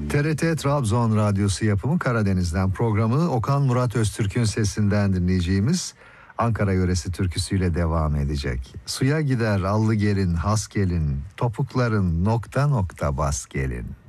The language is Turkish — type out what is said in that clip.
TRT Trabzon Radyosu yapımı Karadeniz'den programı Okan Murat Öztürk'ün sesinden dinleyeceğimiz Ankara yöresi türküsüyle devam edecek. Suya gider allı gelin, has gelin, topukların nokta nokta bas gelin.